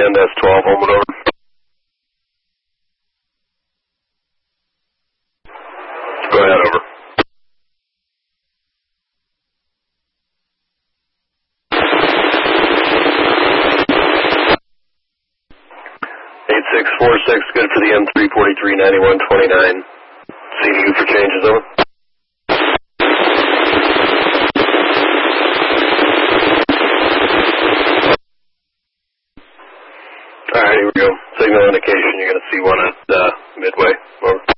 again, that's 12, home and over. Go ahead, over. Good for the M343-9129. CDU for changes, over. Alright, here we go. Signal indication, you're going to see one at Midway, over.